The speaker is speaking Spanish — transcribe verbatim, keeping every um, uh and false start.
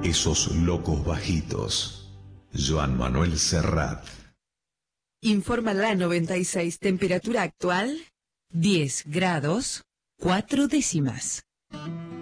Esos locos bajitos. Joan Manuel Serrat. Informa la noventa y seis. Temperatura actual, diez grados, cuatro décimas.